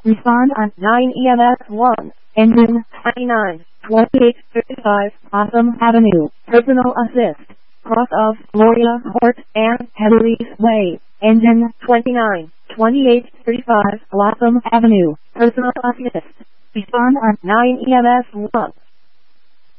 Respond on 9 EMS 1. Engine 29, 2835 Possum Avenue. Personal assist. Cross of Gloria Court and Heatherleaf Way. Engine 29, 2835 Blossom Avenue. Personal assist. Respond on 9 EMS 1.